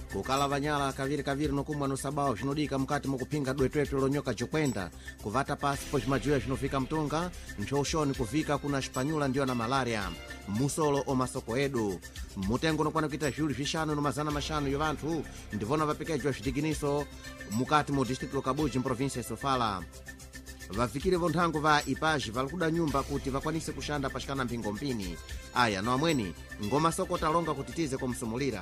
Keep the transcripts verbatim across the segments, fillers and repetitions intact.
kukala vanyala kaviri kaviri nokumwa nosabawo zvinodika mukati mukupinga dwetwetwe lonyoka jokwenda kuvata pasi po cimajuya cinofika mtunga ntxoxoni kuvika kuna xipanyula ndiyo na malaria musolo omasoko edu mutengo nokwana kuita juli vixanu nomazana maxanu yo vanthu ndivona vapekejwa xitikiniso mukati mu distrito lokabuji mprovinsia ya Sofala. Vafikire vonthango va ipaji vari kuda nyumba kuti vakwanise kushanda paxikana mpingo mpini aya no amweni ngoma soko talonga kutitize komsumulira.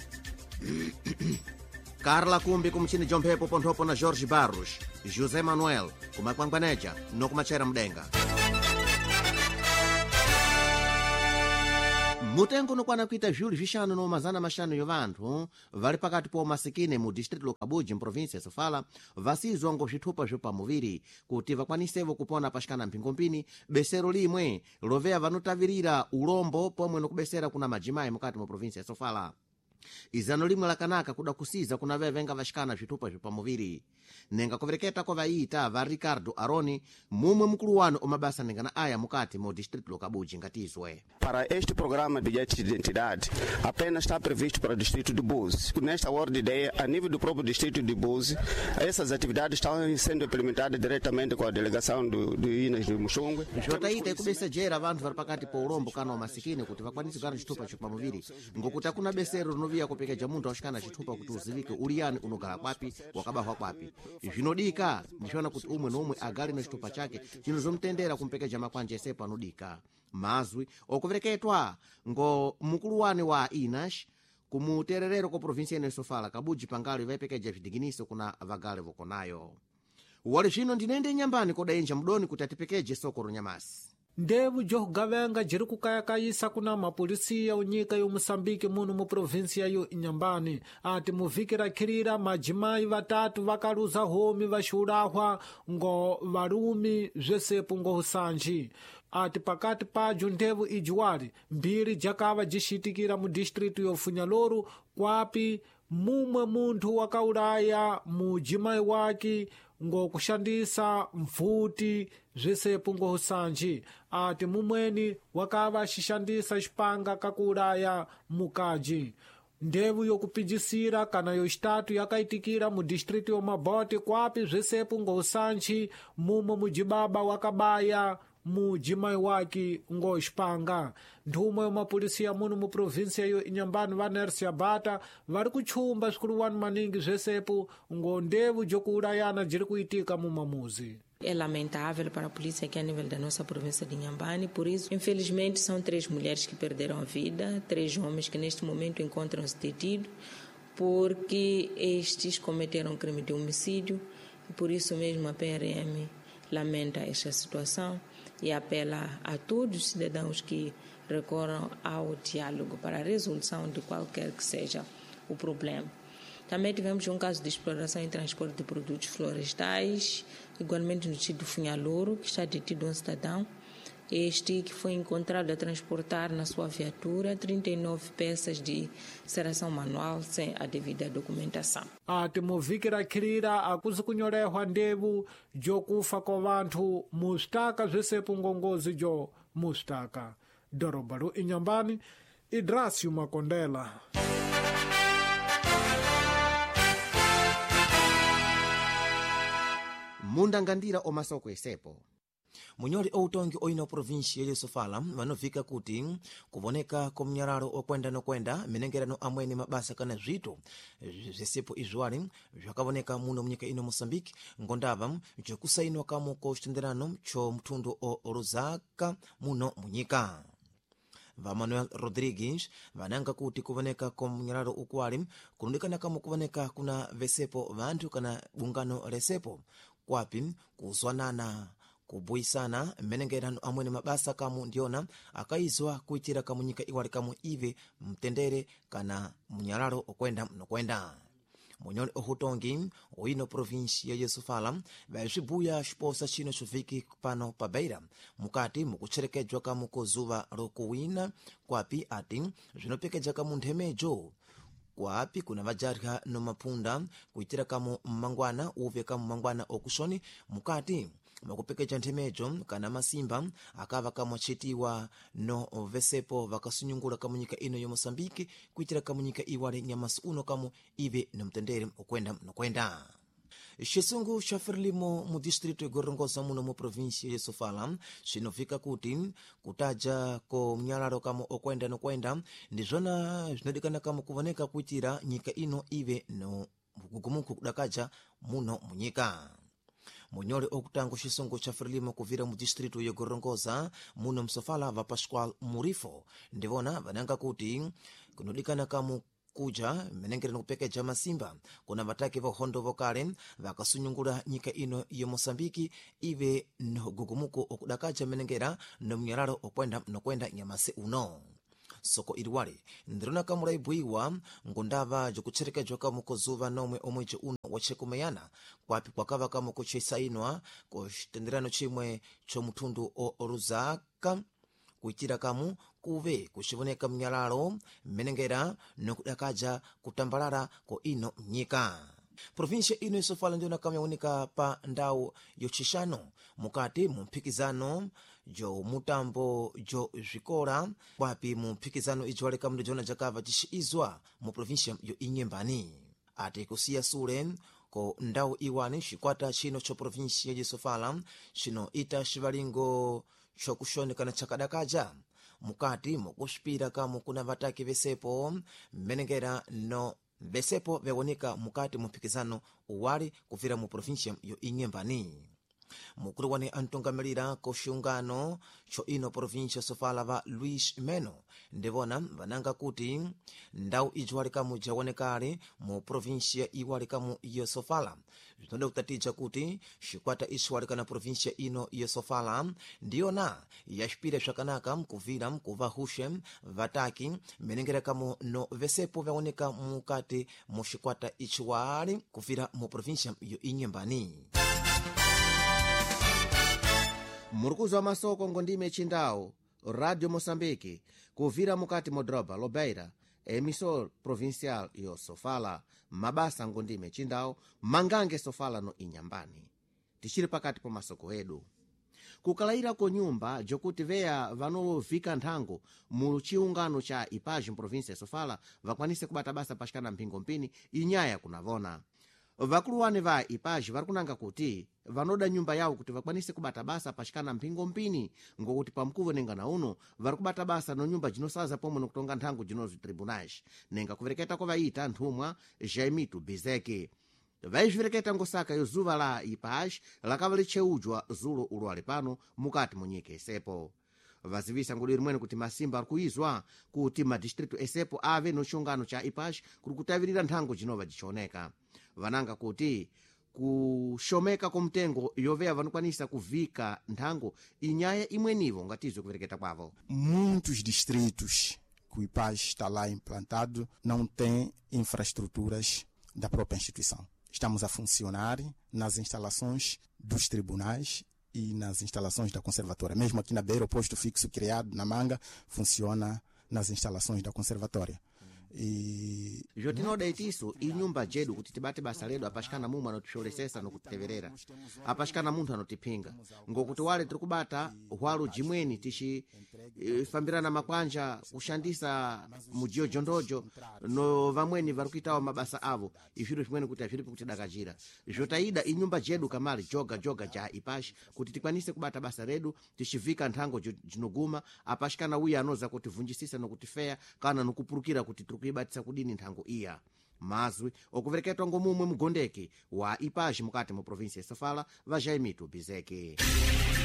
Carla Kumbi kumchini jomphepo ponthopo na Jorge Barros, José Manuel kumakwangwaneja no kumachera mdenga. Mutengo nokwana kuita juli vixanu no mazana maxanu yo vanthu vali pakati po masikine mu distrito lokabuji mprovinsia ya Sofala vasizwa ngo xithupa zopamuviri kuti vakwanisevo kupona paxikana mpingo mpini besero limwe loveya vanothavirira ulombo pomwe nokubesera kuna majimayi mukati mu provinsia ya Sofala. Izano limwe lakanaka kuda kusiza kuna veve venga vaxikana zvitupa zvipamuviri nenga kuvereketa kwa vaita va Ricardo Aroni mumwe mukulu wanu omabasa nengana aya mukati mu distrito lokabuji ngatizwe. Para este programa de bilhetes de identidade apenas está previsto para o distrito de Buzi. Nesta World Day, a nível do próprio distrito de Buzi, essas atividades estão sendo implementadas diretamente com a delegação do, do I N A S de Muxungwe. Zvotaita ikubesejera vanthu vari pakati po ulombo kana omasikini kuti vakwanise kugara chitupa chipamuviri ngokuti akuna besero rinovia kupekeja munthu axikana chitupa kuti uzivike uliyani unogala kwapi wakabahwa kwapi. Zvinodika ndixona kuti umwe nomwe agale na chitupa chake chinozomtendera kumpekeja makwanja esepo anodika mazwi okuvereketwa ngo mukulu wane wa I N A S kumutererero ko provinsia ya Sofala kabuji pangalo vaipekeja vidikiniso kuna vagale vokonayo. Wali zvino ndinende nyambani koda enja mdoni kuti atipekeje soko ronyamasi. Ndevu jogavenga jiri kukayakayisa kuna mapolisiya unyika yo Moçambique muno mu provinsia yo Inhambane ati muvikira khirira majimayi vatatu vakaluza homi vaxulahwa ngo valumi zvesepo ngo husanji ati pakati pajo ndevu ijuwali mbiri jakava jixitikira mu distrito yo Funyaloru kwapi mumwe munthu wakaulaya mujimayi wake ngo kushandisa mfuti zvesepo ngo husanji ati mumweni wakava xixandisa xipanga kakulaya mukaji. Ndevu yokupijisira kana yo xitatu yakaitikira mu distrito yo Mabote kwapi zvesepo ngo husanji mumwe mujibaba wakabaya mujimayi wake ngo xipanga. Nthumwe yomapolisiya muno mu provinsia yo Inhambane va Nercia Bata vari kuchumba swikuluwani maningi zvesepo ngo ndevu jokuulayana jiri kuitika mu mamuzi. É lamentável para a polícia aqui a nível da nossa província de Inhambane, por isso, infelizmente, são três mulheres que perderam a vida, três homens que neste momento encontram-se detidos, porque estes cometeram crime de homicídio, e por isso mesmo a P R M lamenta esta situação e apela a todos os cidadãos que recorram ao diálogo para a resolução de qualquer que seja o problema. Também tivemos um caso de exploração e transporte de produtos florestais, igualmente no distrito de Funyaloru, que está detido um cidadão, este que foi encontrado a transportar na sua viatura trinta e nove peças de serração manual sem a devida documentação. Ati muvikira khirira akuzikunyorehwa ndevu jokufa kwa vanthu mustaka zvesepo ngongozi jo mustaka. Doroba lo Inhambane, Idrácio Makondela. Munda ngandira omasoko esepo. Munyoli outongi oina provinsia ya Sofala vanovika kuti kuvoneka komnyararo okwenda nokwenda menengerano amweni mabasa kana zvito zvesepo izwali zvakavoneka muno munyika ino Moçambique ngondava jokusainwa kamo ko xitenderano cho mtundu o Lusaka muno munyika. Va Manuel Rodrigues vananga kuti kuvoneka komnyararo ukwali kunondikana kamo kuvoneka kuna vesepo vanthu kana bungano lesepo kwapi kuzwanana kubuyisana menengerano amwene mabasa kamu ndiona akaizwa kuitira kamunyika iwali kamu ive mtendere kana munyalalo okwenda mnokwenda. Munyoli ohutongi oino provinsia ya Sofala vazibuya xiposa chino xuviki pano pa Beira mukati mukucherekejwa kamu kozuva lokuwina kwapi ati zvinopekeja kamu nthemejo kwapi kuna vajarha no mapunda kuitira kamu mmangwana uve kamu mangwana okushoni mukati makupekecha nthemedzo kana masimba akava kamwachitiwa no vesepo vakasunyungula kamunyika ino yo Moçambique kuitira kamunyika iwale nyamasi uno kamu ive nomtendere okwenda nokwenda. Chisungu cha Frelimo mu distrito igorongosa muno mu provinsia ya Sofala chinovika kuti kutaja ko mnyalaro kamo okwenda nokwenda ndi zona zinadikana kamo kuoneka kuitira nyika ino ive no kugumuku kudakaja muno munyika. Munyole okutango chisungu cha Frelimo kuvira mu distrito igorongosa muno msofala va Pascual Murifo ndivona vananga kuti kunodikana kamo kuja menengere nokupekeja masimba kuna vataki vahondo vokale vakasunyungula nyika ino ya Moçambique ive no gugumuko okudakaja menengera no mnyalaro okwenda nokwenda nyamase uno. Soko iliwale ndirona kamula ibwiwa ngundava jokucherekejwa kamo kozuva nomwe omweje uno wachekumeyana kwapi kwakava kamo kuchisainwa kuchitenderano chimwe chomutundu o Oruzaka kuitira kamu kuve kuchivoneka mnyalaro menengera nokudakaja kutambalala ko ino mnyika. Provinsia ino isofala ndiona kama yaoneka pa ndau yochishano mukati mu mpikizano jo mutambo jo zvikora kwapi mu mpikizano ijiwale kamundo jona jakava chiizwa mu provinsia yo Inyembani ati kusiya sule ko ndau iwani chikwata chino cho provinsia ya Sofala chino ita shivalingo chokushonekana chakadakaja mukati mukuspira kamo kuna vataki vesepo menengera no vesepo vewonika mukati mumpikizano uwali kuvira mu provinsia yo Inyembani. Mukuru wane antungamirira ko xiungano cho ino provinsia Sofala va Luis Meno ndivona vananga kuti ndau ijiwali kamu jawonekale mu provinsia iwali kamu iyo Sofala zinode kutatija kuti xikwata ishiwali kana provinsia ino iyo Sofala ndiyona yaxipira swakanaka mkuvira mkuva hushe vataki menengera kamu no vesepo vyawoneka mukati mu xikwata ichiwali kuvira mu provinsia yo Inyembani. Murikuzi wa masoko ngondime chindao Radio Moçambique kuvira mukati modroba Lobeira emissor provincial yo Sofala mabasa ngondime chindao mangange Sofala no Inyambani tichiri pakati po masoko edu kukalaira ko nyumba jokuti veya vanovika nthango mu chiungano cha Ipaji mprovinsia Sofala vakwanise kubata basa pashikana mpingo mpini inyaya kunavona. Vakuluwane va Ipaji varikunanga kuti vanoda nyumba yawo kuti vakwanise kubata basa pashikana mpingo mpini ngokuti pamkuvo nenga na uno varikubata basa no nyumba jinosaza pomwe nokutonga nthango jinozi tribunais nenga kuvereketa ko vaita nthumwa Jaimito Bizeke vaizvireketa ngosaka yo zuva la Ipaji lakava licheujwa zulo ulwale pano mukati munyika esepo. Vazivisa nguli rimwene kuti masimba arikuizwa kuti madistrito esepo ave no chiungano cha Ipaji kuri kutavirira nthango jinova jichoneka. Vananga kuti kushomeka komtengo yoveya vanokwanisa kuvika nthango inyaya imwenivo ngatizo kuvereketa kwavo. Muitos distritos que o Ipaji está lá implantado não tem infraestruturas da própria instituição. Estamos a funcionar nas instalações dos tribunais e nas instalações da conservatória. Mesmo aqui na beira, o posto fixo criado na Manga funciona nas instalações da conservatória. E jotinoda itiso inyumba jedu kuti tibate basa ledu apashikana mumu anotixolesesa nokutiteverera apashikana munthu anotiphinga ngokuti wale tiri kubata hwalo jimweni tici e, fambirana makwanja kushandisa mujiyo jondojo no vamweni varikuitawo mabasa avo ifiro chimweni kuti aviripo kuti dakachira jotaida inyumba jedu kamali joga joga ja Ipaji kuti tikwanise kubata basa ledu ticivika nthango jinoguma apashikana uya anoza kuti vunjisisa nokutifeya kana nokupurukira kuti kuibatisa kudini nthango iya mazwi okuvereketwa ngomumwe mugondeki wa Ipaji mukati mu provinsia ya Sofala va Jaimito Bizeke.